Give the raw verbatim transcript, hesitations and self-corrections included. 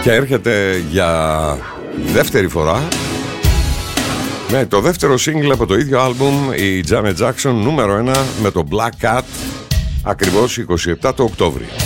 Και έρχεται για δεύτερη φορά με το δεύτερο single από το ίδιο άλμπουμ, η Janet Jackson, νούμερο ένα με το Black Cat, ακριβώς είκοσι επτά το Οκτώβρη.